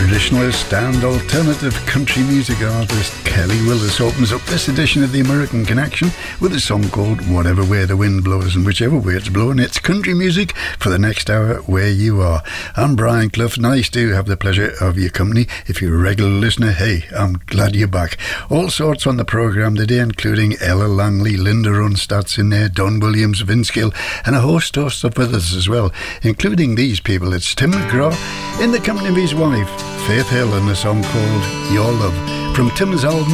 Traditionalist and alternative country music artist Kelly Willis opens up this edition of the American Connection with a song called Whatever Way the Wind Blows, and whichever way it's blowing, it's country music for the next hour where you are. I'm Brian Clough. Nice to have the pleasure of your company. If you're a regular listener, hey, I'm glad you're back. All sorts on the programme today, including Ella Langley, Linda Ronstadt's in there, Don Williams, Vince Gill, and a host of others as well, including these people. It's Tim McGraw in the company of his wife, Faith Hill, and a song called Your Love from Tim's album